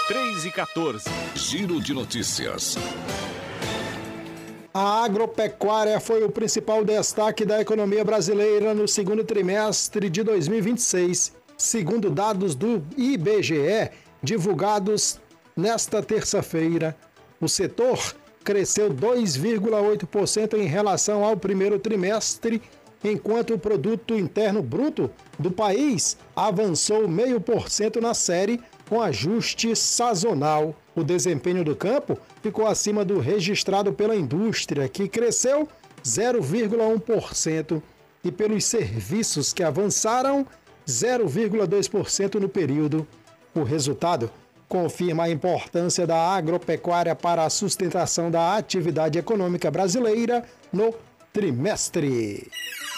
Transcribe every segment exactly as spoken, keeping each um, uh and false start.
três e quatorze. Giro de notícias. A agropecuária foi o principal destaque da economia brasileira no segundo trimestre de dois mil e vinte e seis, segundo dados do I B G E divulgados nesta terça-feira. O setor cresceu dois vírgula oito por cento em relação ao primeiro trimestre, enquanto o produto interno bruto do país avançou zero vírgula cinco por cento na série com ajuste sazonal. O desempenho do campo ficou acima do registrado pela indústria, que cresceu zero vírgula um por cento, e pelos serviços, que avançaram zero vírgula dois por cento no período. O resultado confirma a importância da agropecuária para a sustentação da atividade econômica brasileira no trimestre.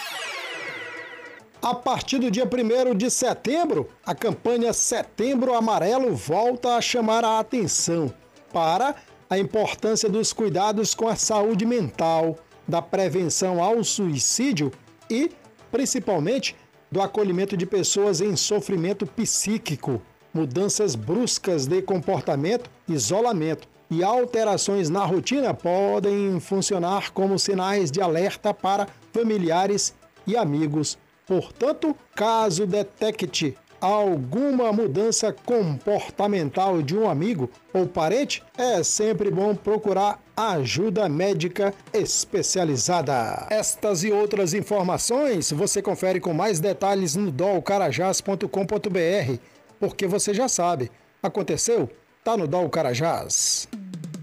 A partir do dia primeiro de setembro, a campanha Setembro Amarelo volta a chamar a atenção para a importância dos cuidados com a saúde mental, da prevenção ao suicídio e, principalmente, do acolhimento de pessoas em sofrimento psíquico. Mudanças bruscas de comportamento, isolamento e alterações na rotina podem funcionar como sinais de alerta para familiares e amigos. Portanto, caso detecte alguma mudança comportamental de um amigo ou parente, é sempre bom procurar ajuda médica especializada. Estas e outras informações você confere com mais detalhes no dol carajás ponto com ponto br, porque você já sabe, aconteceu? Tá no Dol Carajás.